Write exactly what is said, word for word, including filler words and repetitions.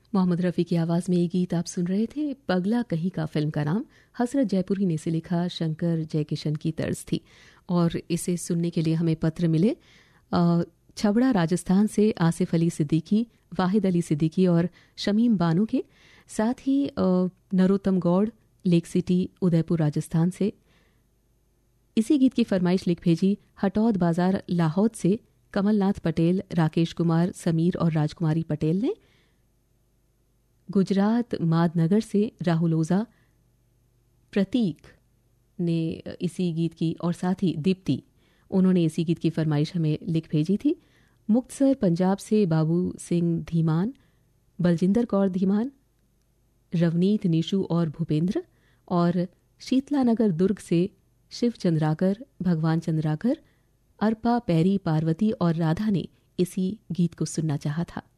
मोहम्मद रफ़ी की आवाज़ में ये गीत आप सुन रहे थे। पगला कहीं का फिल्म का नाम हसरत जयपुरी ने से लिखा शंकर जयकिशन की तर्ज थी और इसे सुनने के लिए हमें पत्र मिले छबड़ा राजस्थान से आसिफ अली सिद्दीकी, वाहिद अली सिद्दीकी और शमीम बानो के, साथ ही नरोत्तम गौड़ लेक सिटी उदयपुर राजस्थान से। इसी गीत की फरमाइश लिख भेजी हटौद बाजार लाहौद से कमलनाथ पटेल, राकेश कुमार, समीर और राजकुमारी पटेल ने। गुजरात मादनगर से राहुल ओझा, प्रतीक ने इसी गीत की और साथ ही दीप्ति, उन्होंने इसी गीत की फरमाइश हमें लिख भेजी थी। मुक्तसर पंजाब से बाबू सिंह धीमान, बलजिंदर कौर धीमान, रवनीत निशु और भूपेंद्र, और शीतलानगर दुर्ग से शिव चंद्राकर, भगवान चंद्राकर, अर्पा, पैरी, पार्वती और राधा ने इसी गीत को सुनना चाहा था।